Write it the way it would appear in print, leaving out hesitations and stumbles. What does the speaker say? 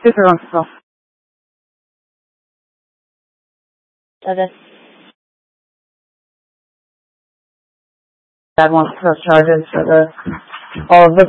Super wonderful. So this Dad wants to press charges for all of the